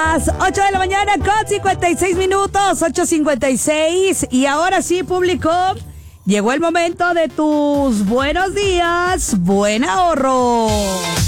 las 8 de la mañana con 56 minutos, 8:56. Y ahora sí, público, llegó el momento de tus buenos días, buen ahorro.